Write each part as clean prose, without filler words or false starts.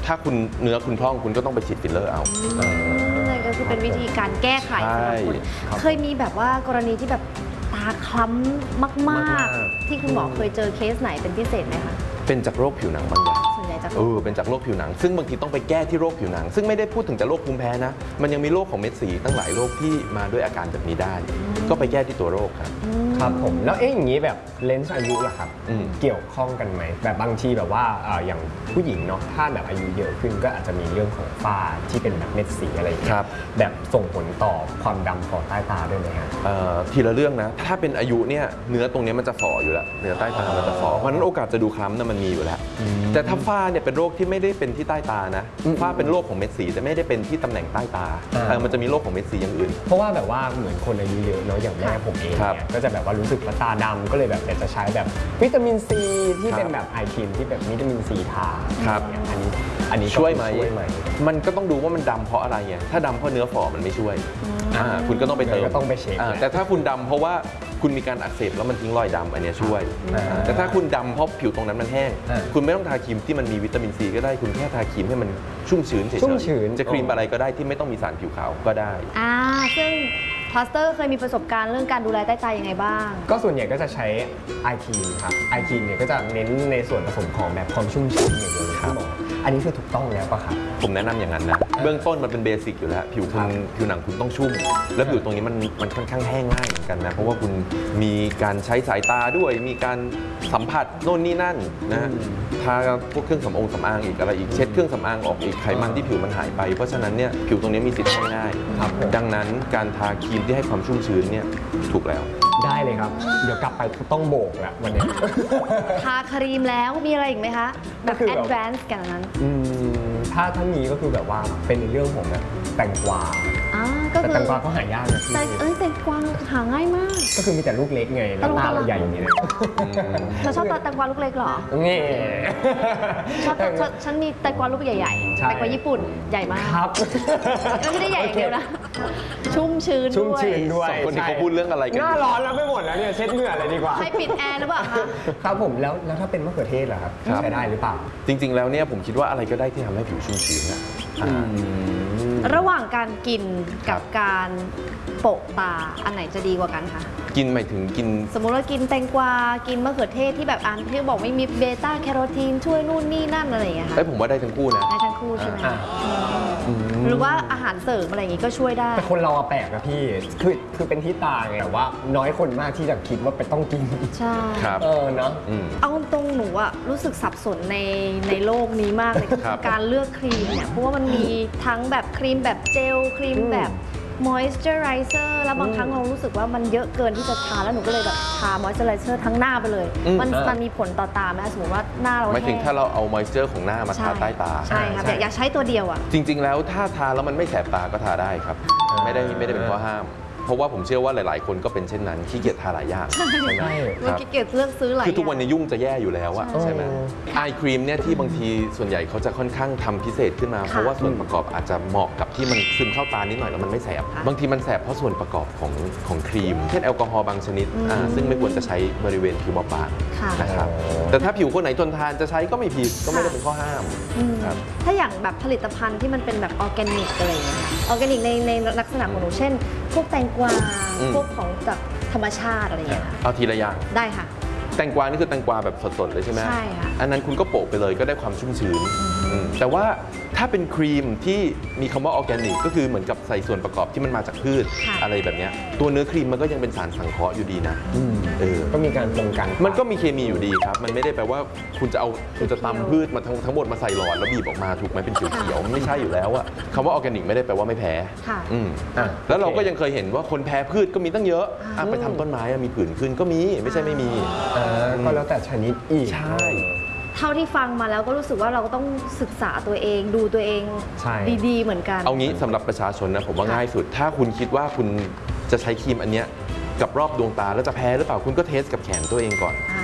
ถ้าคุณเนื้อคุณพร่องคุณก็ต้องไปฉีดฟิลเลอร์เอานั่นก็คือเป็นวิธีการแก้ไขสำหรับคุณเคยมีแบบว่ากรณีที่แบบตาคล้ำมากๆที่คุณหมอเคยเจอเคสไหนเป็นพิเศษไหมคะเป็นจากโรคผิวหนังบางอย่างส่วนใหญ่จากเป็นจากโรคผิวหนังซึ่งบางทีต้องไปแก้ที่โรคผิวหนังซึ่งไม่ได้พูดถึงแต่โรคภูมิแพ้นะมันยังมีโรคของเม็ดสีตั้งหลายโรคที่มาด้วยอาการแบบนี้ได้ก็ไปแก้ที่ตัวโรคครับครับผมแล้วอย่างนี้แบบเลนส์อายุล่ะครับเกี่ยวข้องกันไหมแบบบางทีแบบว่าอย่างผู้หญิงเนาะถ้าแบบอายุเยอะขึ้นก็อาจจะมีเรื่องของฝ้าที่เป็นแบบเม็ดสีอะไรอย่างเงี้ยแบบส่งผลต่อความดำของใต้ตาด้วยไหมครับทีละเรื่องนะถ้าเป็นอายุเนี่ยเนื้อตรงนี้มันจะฝ่ออยู่แล้วเนื้อใต้ตามันจะฝ่อเพราะฉะนั้นโอกาสจะดูคล้ำมันมีอยู่แล้วแต่ถ้าฝ้าเนี่ยเป็นโรคที่ไม่ได้เป็นที่ใต้ตานะฝ้าเป็นโรคของเม็ดสีแต่ไม่ได้เป็นที่ตำแหน่งใต้ตามันจะมีโรคของเม็ดสีอย่างอื่นเพราะว่าแบบว่าเหมือนคนอายุเยอะเนาะอย่างแม่ผมเองเนี่ยก็จะแบบว่ารู้สึกว่าตาดำก็เลยแบบอยากจะใช้แบบวิตามินซีที่เป็นแบบไอครีมที่แบบวิตามินซีทาอันนี้ช่วยไหมมันก็ต้องดูว่ามันดำเพราะอะไรไงถ้าดำเพราะเนื้อฝ่อมันไม่ช่วยคุณก็ต้องไปเติมก็ต้องไปเช็คแต่ถ้าคุณดำเพราะว่าคุณมีการอักเสบแล้วมันทิ้งรอยดำอันนี้ช่วยแต่ถ้าคุณดำเพราะผิวตรงนั้นมันแห้งคุณไม่ต้องทาครีมที่มันมีวิตามินซีก็ได้คุณแค่ทาครีมให้มันชุ่มชื้นเฉยๆจะครีมอะไรก็ได้ที่ไม่ต้องมีสารผิวขาวก็ได้ซึ่งพลาสเตอร์เคยมีประสบการณ์เรื่องการดูแลใต้ตายังไงบ้างก็ส่วนใหญ่ก็จะใช้ไอครีมครับไอครีมเนี่ยก็จะเน้นในส่วนผสมของแบบความชุ่มชื้นอย่างเดียวครับอันนี้คือถูกต้องแล้วป่ะครับผมแนะนำอย่างนั้นนะเบื้องต้นมันเป็นเบสิกอยู่แล้วผิวหนังคุณต้องชุ่มแล้วผิวตรงนี้มันค่อนข้างแห้งง่ายเหมือนกันนะเพราะว่าคุณมีการใช้สายตาด้วยมีการสัมผัสโน่นนี่นั่นนะทาพวกเครื่องสำอางอีกอะไรอีกเช็ดเครื่องสำอางออกอีกไขมันที่ผิวมันหายไปเพราะฉะนั้นเนี่ยผิวตรงนี้มีสิทธิ์แห้งง่ายดังนั้นการทาครีมที่ให้ความชุ่มชื้นเนี่ยถูกแล้วได้เลยครับเดี๋ยวกลับไปต้องโบกแล้ววันนี้ทาครีมแล้วมีอะไรอีกไหมคะแบบแอดวานซ์กันนั้นถ้ามีก็คือแบบว่าเป็นในเรื่องของแบบแตงกวาแต่แตงกวาก็หายากนะพี่แตงกวาหาง่ายมากก็คือมีแต่ลูกเล็กไงแล้วตาเราใหญ่อย่างนี้เลยเราชอบแตงกวาลูกเล็กเหรอนี่ชอบฉันมีแตงกวาลูกใหญ่ๆแตงกวาญี่ปุ่นใหญ่มากครับไม่ได้ใหญ่อย่างเดียวนะชุ่มชื้นด้วยสองคนนี้เขาพูดเรื่องอะไรกันหน้าร้อนแล้วไม่หมดแล้วเนี่ยเช็ดเหงื่อเลยดีกว่าให้ปิดแอร์หรือเปล่าคะครับผมแล้วถ้าเป็นมะเขือเทศล่ะครับใช้ได้หรือเปล่าจริงๆแล้วเนี่ยผมคิดว่าอะไรก็ได้ที่ทำให้ผิวชุ่มชื้นนะระหว่างการกินกับการโปะตาอันไหนจะดีกว่ากันคะกินหมายถึงกินสมมุติว่ากินแตงกวากินมะเขือเทศที่แบบที่บอกไม่มีเบต้าแคโรทีนช่วยนู่นนี่นั่นอะไรอย่างเงี้ยค่ะผมว่าได้ทั้งคู่นะได้ทั้งคู่ใช่ไหมหรือว่าอาหารเสริมอะไรอย่างงี้ก็ช่วยได้แต่คนเราแปลกนะพี่คือเป็นที่ตาไงแต่ว่าน้อยคนมากที่จะคิดว่าไปต้องกินใช่ครับเนาะเอาตรงหนูอะรู้สึกสับสนในโลกนี้มากเลยการเลือกครีมเนี่ยเพราะว่ามันมีทั้งแบบครีมแบบเจลครีมแบบmoisturizer แล้วบางครั้งเรารู้สึกว่ามันเยอะเกินที่จะทาแล้วหนูก็เลยแบบทา moisturizer ทั้งหน้าไปเลยมันมีผลต่อตาไหมสมมติว่าหน้าเราแห้งหมายถึงถ้าเราเอา moisture ของหน้ามาทาใต้ตาใช่ครับอยากใช้ตัวเดียวอ่ะจริงๆแล้วถ้าทาแล้วมันไม่แสบตาก็ทาได้ครับไม่ได้เป็นข้อห้ามเพราะว่าผมเชื่อว่าหลายๆคนก็เป็นเช่นนั้นขี้เกียจทาหลายอย่างใช่ไหมขี้เกียจเลือกซื้อหลายคือทุกวันนี้ยุ่งจะแย่อยู่แล้วอะใช่ไหมไอครีมเนี่ยที่บางทีส่วนใหญ่เขาจะค่อนข้างทำพิเศษขึ้นมาเพราะว่าส่วนประกอบอาจจะเหมาะกับที่มันซึมเข้าตานิดหน่อยแล้วมันไม่แสบบางทีมันแสบเพราะส่วนประกอบของครีมเช่นแอลกอฮอล์บางชนิดซึ่งไม่ควรจะใช้บริเวณผิวบางๆนะครับแต่ถ้าผิวคนไหนทนทานจะใช้ก็ไม่ผิดก็ไม่ได้เป็นข้อห้ามถ้าอย่างแบบผลิตภัณฑ์ที่มันเป็นแบบออร์แกนิกอะไรอย่างเงี้ยออร์แกนิกในลักษณะของหนูเช่นพวกแตงกวาพวกของจากธรรมชาติอะไรอย่างเงี้ยเอาทีละอย่างได้ค่ะแตงกวานี่คือแตงกวาแบบสดๆเลยใช่ไหมใช่ค่ะอันนั้นคุณก็โปะไปเลยก็ได้ความชุ่มชื้นแต่ว่าถ้าเป็นครีมที่มีคำว่าออร์แกนิกก็คือเหมือนกับใส่ส่วนประกอบที่มันมาจากพืชอะไรแบบนี้ตัวเนื้อครีมมันก็ยังเป็นสารสังเคราะห์อยู่ดีนะก็มีการปรุงกันมันก็มีเคมีอยู่ดีครับมันไม่ได้แปลว่าคุณจะตำพืชมาทั้งหมดมาใส่หลอดแล้วบีบออกมาถูกไหมเป็นเขียวๆมันไม่ใช่อยู่แล้วอะคำว่าออร์แกนิกไม่ได้แปลว่าไม่แพ้แล้วเราก็ยังเคยเห็นว่าคนแพ้พืชก็มีตั้งเยอะไปทำต้นไม้มีผื่นขึ้นก็มีไม่ใช่ไม่มีก็แล้วแต่ชนิดอีกใช่เท่าที่ฟังมาแล้วก็รู้สึกว่าเราก็ต้องศึกษาตัวเองดูตัวเองดีๆเหมือนกันเอางี้สำหรับประชาชนนะผมว่าง่ายสุดถ้าคุณคิดว่าคุณจะใช้ครีมอันเนี้ยกับรอบดวงตาแล้วจะแพ้หรือเปล่าคุณก็เทสกับแขนตัวเองก่อน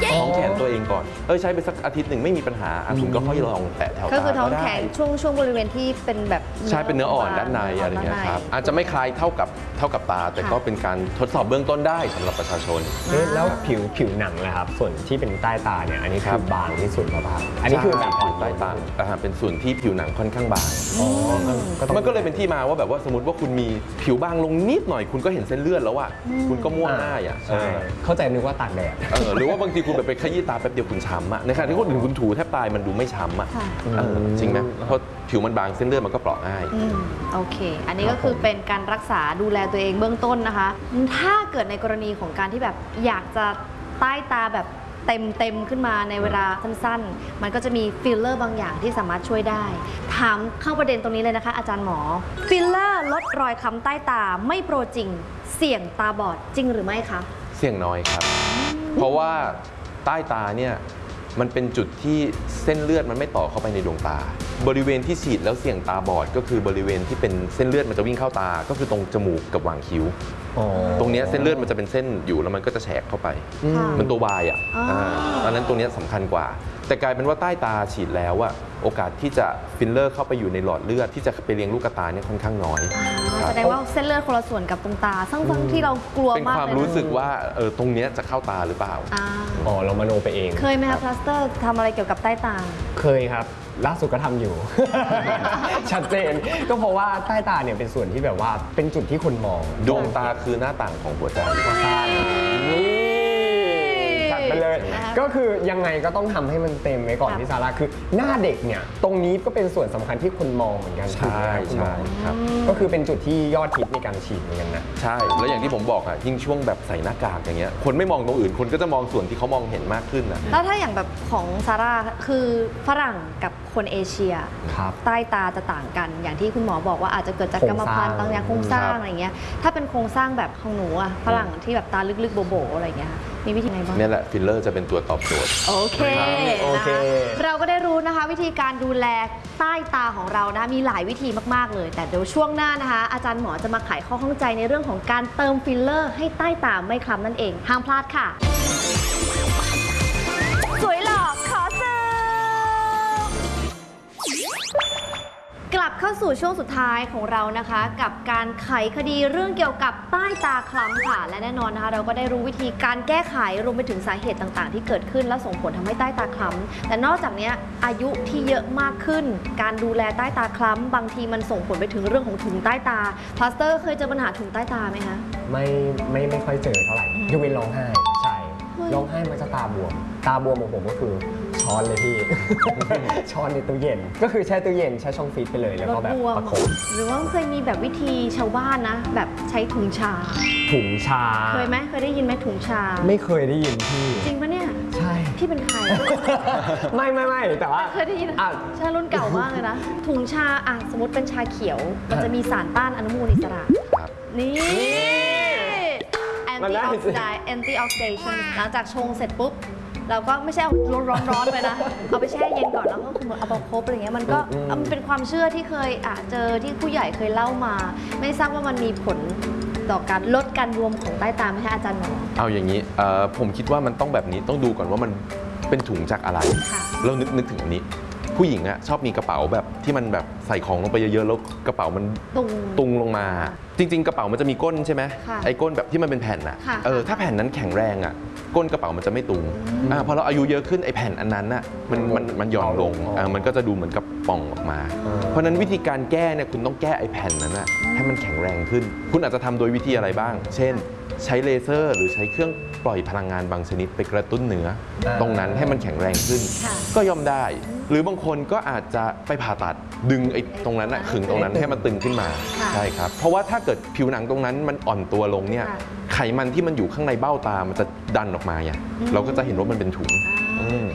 ท้องแขนตัวเองก่อนใช้ไปสักอาทิตย์หนึ่งไม่มีปัญหาคุณก็ค่อยลองแตะแถวก็ตาคือท้องก็แขได้นช่วงบริเวณที่เป็นแบบใช่เป็นเนื้ออ่อนด้านในอะไรเงี้ยครับอาจจะไม่คล้ายเท่ากับตา แต่ก็เป็นการทดสอบเบื้องต้นได้สำหรับประชาชนแล้วผิวหนังนะครับส่วนที่เป็นใต้ตาเนี่ยอันนี้คือบางที่สุดหรือเปล่าอันนี้คือแบบอ่อนใต้ตาเป็นส่วนที่ผิวหนังค่อนข้างบางต้องมันก็เลยเป็นที่มาว่าแบบว่าสมมติว่าคุณมีผิวบางลงนิดหน่อยคุณก็เห็นเส้นเลือดแล้วอ่ะคุณก็ม่วงง่ายอ่ะใช่เข้าใจนึกว่าตากแดดหรือว่าบางทีคุณแบบไปขยี้ตาแป๊บเดียวคุณช้ำอ่ะในขณะที่คนอื่นคุณถูแทบตายมันดูไม่ช้ำอ่ะจริงไหมเพราะผิวมันบางเส้นเลือดมันก็เปราะง่ายโอเค อันนี้ก็คือเป็นการรักษาดูแลตัวเองเบื้องต้นนะคะ ถ้าเกิดในกรณีของการที่แบบอยากจะใต้ตาแบบเต็มขึ้นมาในเวลาสั้นๆมันก็จะมีฟิลเลอร์บางอย่างที่สามารถช่วยได้ถามเข้าประเด็นตรงนี้เลยนะคะอาจารย์หมอฟิลเลอร์ลดรอยค้ำใต้ตาไม่โปรจริงเสี่ยงตาบอดจริงหรือไม่คะเสี่ยงน้อยครับ เพราะว่าใต้ตาเนี่ยมันเป็นจุดที่เส้นเลือดมันไม่ต่อเข้าไปในดวงตาบริเวณที่ฉีดแล้วเสี่ยงตาบอดก็คือบริเวณที่เป็นเส้นเลือดมันจะวิ่งเข้าตาก็คือตรงจมูกกับหว่างคิ้วตรงนี้เส้นเลือดมันจะเป็นเส้นอยู่แล้วมันก็จะแฉกเข้าไปมันตัววายอ่ะตอนนั้นตรงนี้สำคัญกว่าแต่กลายเป็นว่าใต้ตาฉีดแล้วอะโอกาสที่จะฟิลเลอร์เข้าไปอยู่ในหลอดเลือดที่จะไปเลี้ยงลูกตาเนี่ยค่อนข้างน้อยแสดงว่าเส้นเลือดคนละส่วนกับตรงตาซึ่งที่เรากลัวมากเป็นความรู้สึกว่าตรงนี้จะเข้าตาหรือเปล่าเรามโนไปเองเคยไหมคะพลาสเตอร์ทำอะไรเกี่ยวกับใต้ตาเคยครับล่าสุดก็ทำอยู่ ชัดเจนก็เพราะว่าใต้ตาเนี่ยเป็นส่วนที่แบบว่าเป็นจุดที่คนมองดวงตาคือหน้าต่างของหัวใจใช่จัดไปเลยก็คือยังไงก็ต้องทำให้มันเต็มไว้ก่อนพี่ซาร่าคือหน้าเด็กเนี่ยตรงนี้ก็เป็นส่วนสำคัญที่คนมองเหมือนกันใช่ครับก็คือเป็นจุดที่ยอดฮิตในการฉีดเหมือนกันนะใช่แล้วอย่างที่ผมบอกอ่ะยิ่งช่วงแบบใส่หน้ากากอย่างเงี้ยคนไม่มองตรงอื่นคนก็จะมองส่วนที่เขามองเห็นมากขึ้นนะแล้วถ้าอย่างแบบของซาร่าคือฝรั่งกับคนเอเชียใต้ตาจะต่างกันอย่างที่คุณหมอบอกว่าอาจจะเกิดจากกรรมพันธุ์บางอย่างโครงสร้างอะไรเงี้ยถ้าเป็นโครงสร้างแบบของหนูอะฝรั่งที่แบบตาลึกๆโบๆอะไรเงี้ยมีวิธีไงบ้างนี่แหละฟิลเลอร์จะเป็นตัวตอบโจทย์โอเคเราก็ได้รู้นะคะวิธีการดูแลใต้ตาของเรานะมีหลายวิธีมากๆเลยแต่เดี๋ยวช่วงหน้านะคะอาจารย์หมอจะมาไขข้อข้องใจในเรื่องของการเติมฟิลเลอร์ให้ใต้ตาไม่คล้ำนั่นเองห้ามพลาดค่ะสวยหล่อขอเสิร์ฟกลับเข้าสู่ช่วงสุดท้ายของเรานะคะกับการไขคดีเรื่องเกี่ยวกับใต้ตาคล้ำค่ะและแน่นอนนะคะเราก็ได้รู้วิธีการแก้ไขรวมไปถึงสาเหตุต่างๆที่เกิดขึ้นและส่งผลทำให้ใต้ตาคล้ำแต่นอกจากนี้อายุที่เยอะมากขึ้นการดูแลใต้ตาคล้ำบางทีมันส่งผลไปถึงเรื่องของถุงใต้ตาพลาสเตอร์เคยเจอปัญหาถุงใต้ตาไหมคะไม่ค่อยเจอเท่าไหร่ยกเว้นร้องไห้ใช่ร้องไห้มันจะตาบวมของผมก็คือช้อนเลยพี่ ช้อนในตู้เย็นก็คือแช่ตู้เย็นแช่ช่องฟรีซไปเลยแล้วก็แบบประคบหรือว่าเคยมีแบบวิธีชาวบ้านนะแบบใช้ถุงชาเคยไหมเคยได้ยินไหมถุงชาไม่เคยได้ยินพี่จริงปะเนี่ยใช่พี่เป็นใครไม่แต่ว่าเคยได้ยินชารุ่นเก่ามากเลยนะถุงชาสมมติเป็นชาเขียวมันจะมีสารต้านอนุมูลอิสระนี่anti-oxidation หลังจากชงเสร็จปุ๊บเราก็ไม่ใช่เอาร้อนๆไปนะเอาไปแช่เย็นก่อนแล้วก็คือเอามาคบอะไรเงี้ยมันก็มันเป็นความเชื่อที่เคยเจอที่ผู้ใหญ่เคยเล่ามาไม่ทราบว่ามันมีผลต่อการลดการรวมของใต้ตาไหมคะอาจารย์หมอเอาอย่างนี้ผมคิดว่ามันต้องแบบนี้ต้องดูก่อนว่ามันเป็นถุงจากอะไรเรานึกถึงอันนี้ผู้หญิงอะชอบมีกระเป๋าแบบที่มันแบบใส่ของลงไปเยอะๆแล้วกระเป๋ามันตุงลงมาจริงๆกระเป๋ามันจะมีก้นใช่ไหมไอ้ก้นแบบที่มันเป็นแผ่นอะถ้าแผ่นนั้นแข็งแรงอะก้นกระเป๋ามันจะไม่ตุงพอเราอายุเยอะขึ้นไอ้แผ่นอันนั้นน่ะมันหย่อนลงมันก็จะดูเหมือนกับป่องออกมาเพราะนั้นวิธีการแก้เนี่ยคุณต้องแก้ไอ้แผ่นนั้นน่ะให้มันแข็งแรงขึ้นคุณอาจจะทำโดยวิธีอะไรบ้างเช่นใช้เลเซอร์หรือใช้เครื่องปล่อยพลังงานบางชนิดไปกระตุ้นเนื้อตรงนั้นให้มันแข็งแรงขึ้นก็ย่อมได้หรือบางคนก็อาจจะไปผ่าตัดดึงไอ้ตรงนั้นน่ะขึงตรงนั้นให้มันตึงขึ้นมาใช่ครับเพราะว่าถ้าเกิดผิวหนังตรงนั้นมันอ่อนตัวลงเนี่ยไขมันที่มันอยู่ข้างในเบ้าตามันจะดันออกมาเราก็จะเห็นว่ามันเป็นถุง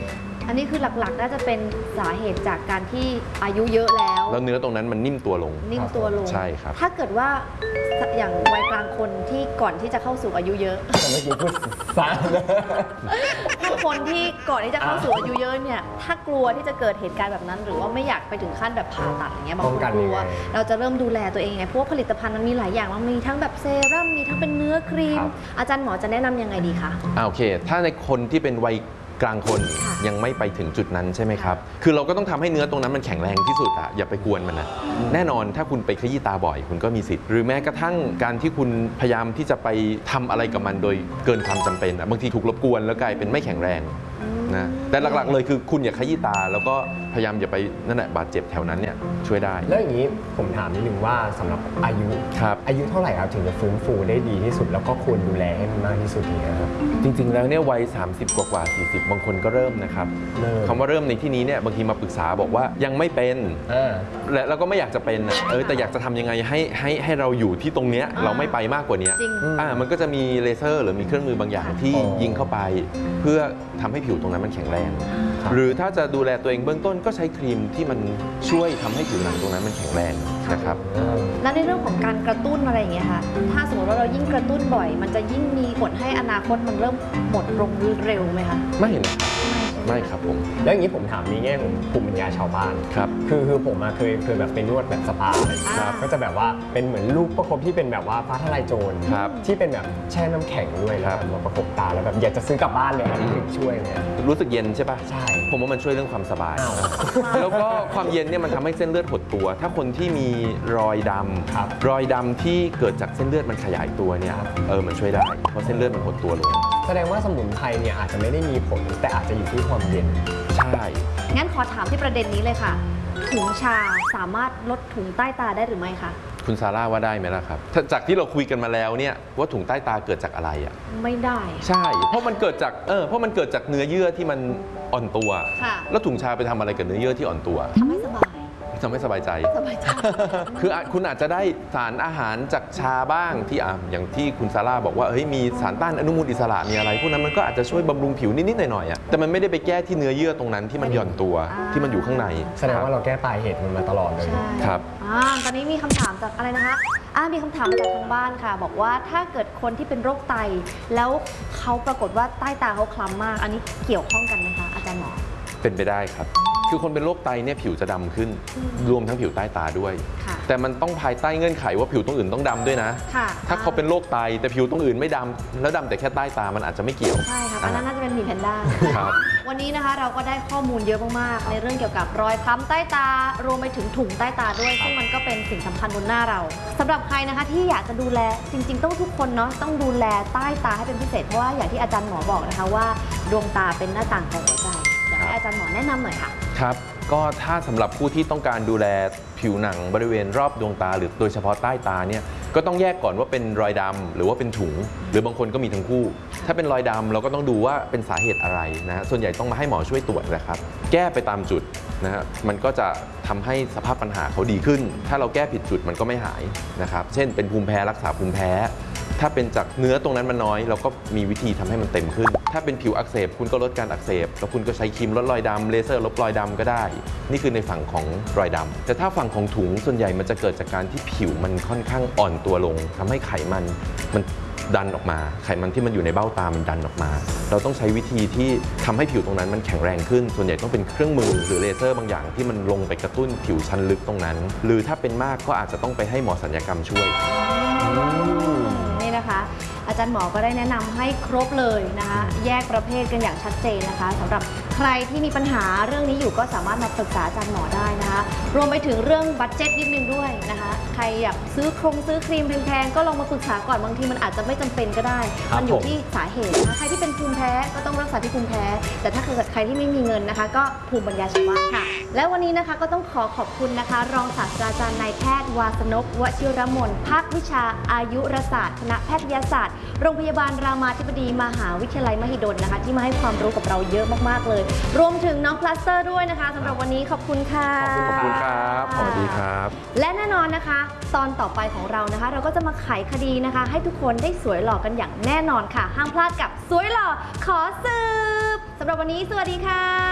อันนี้คือหลักๆน่าจะเป็นสาเหตุจากการที่อายุเยอะแล้วแล้วเนื้อตรงนั้นมันนิ่มตัวลงนิ่มตัวลงใช่ครับถ้าเกิดว่าอย่างวัยกลางคนที่ก่อนที่จะเข้าสู่อายุเยอะแต่เมื่อกี้พูดซ้ายคนที่ก่อนที่จะเข้าสู่อายุเยอะเนี่ยถ้ากลัวที่จะเกิดเหตุการณ์แบบนั้น หรือว่าไม่อยากไปถึงขั้นแบบผ่าตัดอย่างเงี้ยบางคนกลัวเราจะเริ่มดูแลตัวเองไงเพราะว่าผลิตภัณฑ์มันมีหลายอย่างมันมีทั้งแบบเซรั่มมีทั้งเป็นเนื้อครีม อาจารย์หมอจะแนะนำยังไงดีคะโอเค ถ้าในคนที่เป็นวัยกลางคนค่ะยังไม่ไปถึงจุดนั้นใช่ไหมครับ คือเราก็ต้องทำให้เนื้อตรงนั้นมันแข็งแรงที่สุดอะอย่าไปกวนมันนะแน่นอนถ้าคุณไปขยี้ตาบ่อยคุณก็มีสิทธิ์หรือแม้กระทั่งการที่คุณพยายามที่จะไปทำอะไรกับมันโดยเกินความจำเป็นอะบางทีถูกรบกวนแล้วกลายเป็นไม่แข็งแรงนะแต่หลักๆเลยคือคุณอย่าขยี้ตาแล้วก็พยายามอย่าไปนั่นแหละบาดเจ็บแถวนั้นเนี่ยช่วยได้แล้วอย่างนี้ผมถามนิดนึงว่าสำหรับอายุครับอายุเท่าไหร่ครับถึงจะฟื้นฟูได้ดีที่สุด แล้วก็ควรดูแลให้มันมากที่สุดนี้ครับจริงๆ แล้วเนี่ยวัย 30 กว่าๆ40 บางคนก็เริ่มนะครับเริ่มคำว่าเริ่มในที่นี้เนี่ยบางทีมาปรึกษาบอกว่ายังไม่เป็น และเราก็ไม่อยากจะเป็นอะแต่อยากจะทำยังไงให้เราอยู่ที่ตรงเนี้ยเราไม่ไปมากกว่านี้จริงมันก็จะมีเลเซอร์หรือมีเครื่องมือบางอย่างที่ยิงเข้าไป เพื่อทำให้ผิวตรงนั้นมันแข็งแรง หรือถ้าจะดูแลตัวเองเบื้องต้นก็ใช้ครีมที่มันช่วยทำให้ผิวหนังตรงนั้นมันแข็งแรงนะครับแล้วในเรื่องของการกระตุ้นอะไรอย่างเงี้ยค่ะ ถ้าสมมติว่าเรายิ่งกระตุ้นบ่อย มันจะยิ่งมีผลให้อนาคตมันเริ่มหมดลงเร็วไหมคะไม่นะครับไม่ครับผมแล้วอย่างนี้ผมถามในแง่ของภูมิปัญญาชาวบ้านครับคือผมเคยแบบไปนวดแบบสปาอะไรอย่างเงี้ยครับก็จะแบบว่าเป็นเหมือนลูกประคบที่เป็นแบบว่าฟ้าทลายโจรครับที่เป็นแบบแช่น้ำแข็งด้วยแล้วแบบมาประคบตาแล้วแบบอยากจะซื้อกลับบ้านเลยอันนี้ถึงช่วยเนี่ยรู้สึกเย็นใช่ปะใช่ผมว่ามันช่วยเรื่องความสบายอ้าวแล้วก็ความเย็นเนี่ยมันทำให้เส้นเลือดหดตัว ถ้าคนที่มีรอยดครับำรอยดำที่เกิดจากเส้นเลือดมันขยายตัวเนี่ยมันช่วยได้ เพราะเส้นเลือดมันหดตัวลงแสดงว่าสมุนไพรเนี่ยอาจจะไม่ได้มีผลแต่อาจจะอยู่ที่ความเย็นใช่งั้นขอถามที่ประเด็นนี้เลยค่ะ ถุงชาสามารถลดถุงใต้ตาได้หรือไม่คะคุณซาร่าว่าได้ไหมล่ะครับถ้าจากที่เราคุยกันมาแล้วเนี่ยว่าถุงใต้ตาเกิดจากอะไรอ่ะไม่ได้ใช่ เพราะมันเกิดจากเนื้อเยื่อที่มันอ่อนตัวค่ะแล้วถุงชาไปทำอะไรกับเนื้อเยื่อที่อ่อนตัวทำให้สบายทำให้สบายใจสบายใจคือคุณอาจจะได้สารอาหารจากชาบ้างที่อย่างที่คุณซาร่าบอกว่าเฮ้ยมีสารต้านอนุมูลอิสระมีอะไรพวกนั้นมันก็อาจจะช่วยบำรุงผิวนิดๆหน่อยๆแต่มันไม่ได้ไปแก้ที่เนื้อเยื่อตรงนั้นที่มันหย่อนตัวที่มันอยู่ข้างในแสดงว่าเราแก้ปลายเหตุมันมาตลอดเลยใช่ครับตอนนี้มีคำถามจากอะไรนะคะมีคำถามมาจากทางบ้านค่ะ บอกว่าถ้าเกิดคนที่เป็นโรคไต แล้วเขาปรากฏว่าใต้ตาเขาคล้ำมาก อันนี้เกี่ยวข้องกันไหมคะอาจารย์หมอเป็นไปได้ครับ คือคนเป็นโรคไตเนี่ยผิวจะดำขึ้น รวมทั้งผิวใต้ตาด้วยค่ะแต่มันต้องภายใต้เงื่อนไขว่าผิวตรงอื่นต้องดำด้วยนะค่ะถ้าเขาเป็นโรคไตแต่ผิวตรงอื่นไม่ดำแล้วดำแต่แค่ใต้ตามันอาจจะไม่เกี่ยวใช่ค่ะอันนั้นน่าจะเป็นหมีแพนด้าครับวันนี้นะคะเราก็ได้ข้อมูลเยอะมากๆ ในเรื่องเกี่ยวกับรอยคล้ำใต้ตารวมไปถึงถุงใต้ตาด้วย ซึ่งมันก็เป็นสิ่งสำคัญบนหน้าเราสำหรับใครนะคะที่อยากจะดูแลจริงๆต้องทุกคนเนาะต้องดูแลใต้ตาให้เป็นพิเศษเพราะว่าอย่างที่อาจารย์หมอบอกนะคะว่าดวงตาเป็นหน้าต่างของหัวใจอยากให้อาจารย์หมอแนะนำหน่อยค่ะครับ ก็ถ้าสำหรับผู้ที่ต้องการดูแลผิวหนังบริเวณรอบดวงตาหรือโดยเฉพาะใต้ตาเนี่ยก็ต้องแยกก่อนว่าเป็นรอยดำหรือว่าเป็นถุง หรือบางคนก็มีทั้งคู่ ถ้าเป็นรอยดำเราก็ต้องดูว่าเป็นสาเหตุอะไรนะฮะส่วนใหญ่ต้องมาให้หมอช่วยตรวจนะครับ แก้ไปตามจุดนะฮะมันก็จะทำให้สภาพปัญหาเขาดีขึ้น ถ้าเราแก้ผิดจุดมันก็ไม่หายนะครับเช่นเป็นภูมิแพ้รักษาภูมิแพ้ ถ้าเป็นจากเนื้อตรงนั้นมันน้อยเราก็มีวิธีทำให้มันเต็มขึ้น ถ้าเป็นผิวอักเสบคุณก็ลดการอักเสบแล้วคุณก็ใช้ครีมลดรอยดำเลเซอร์ลบรอยดำก็ได้ นี่คือในฝั่งของรอยดำแต่ถ้าฝั่งของถุงส่วนใหญ่มันจะเกิดจากการที่ผิวมันค่อนข้างอ่อนตัวลงทำให้ไขมันดันออกมาไขมันที่มันอยู่ในเบ้าตามันดันออกมา เราต้องใช้วิธีที่ทำให้ผิวตรงนั้นมันแข็งแรงขึ้น ส่วนใหญ่ต้องเป็นเครื่องมือหรือเลเซอร์บางอย่างที่มันลงไปกระตุ้นผิวชั้นลึกตรงนั้น หรือถ้าเป็นมากก็อาจจะต้องไปให้หมอศัลยกรรมช่วยนี่นะคะอาจารย์หมอก็ได้แนะนำให้ครบเลยนะคะแยกประเภทกันอย่างชัดเจนนะคะสำหรับใครที่มีปัญหาเรื่องนี้อยู่ก็สามารถมาปรึกษาอาจารย์หมอได้นะคะรวมไปถึงเรื่องบัดเจ็ตนิดนึงด้วยนะคะใครอยากซื้อครีมแพงๆก็ลองมาปรึกษาก่อนบางทีมันอาจจะไม่จำเป็นก็ได้ มันอยู่ที่สาเหตุนะคะใครที่เป็นภูมิแพ้ก็ต้องรักษาที่ภูมิแพ้ แต่ถ้าเกิดใครที่ไม่มีเงินนะคะ ก็ภูมิปัญญาชาวบ้านค่ะและวันนี้นะคะก็ต้องขอบคุณนะคะรองศาสตราจารย์นายแพทย์วาสนกวชิรมนภาควิชาอายุรศาสตร์คณะแพทยศาสตร์โรงพยาบาลรามาธิบดีมหาวิทยาลัยมหิดลนะคะที่มาให้ความรู้กับเราเยอะมากๆเลยรวมถึงน้องพลาสเตอร์ด้วยนะคะสำหรับวันนี้ขอบคุณค่ะขอบคุณครับสวัสดีครับและแน่นอนนะคะตอนต่อไปของเรานะคะ เราก็จะมาไขคดีนะคะ ให้ทุกคนได้สวยหล่อกันอย่างแน่นอนค่ะห้ามพลาดกับสวยหล่อขอสืบสำหรับวันนี้สวัสดีค่ะ